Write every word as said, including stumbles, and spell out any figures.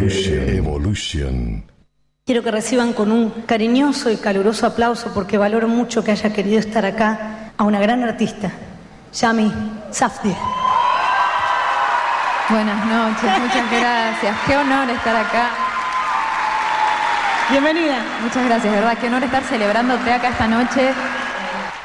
Evolution. Evolution. Quiero que reciban con un cariñoso y caluroso aplauso, porque valoro mucho que haya querido estar acá, a una gran artista, Yami Safdie. Buenas noches, muchas gracias. Qué honor estar acá. Bienvenida. Muchas gracias, de verdad, qué honor estar celebrándote acá esta noche.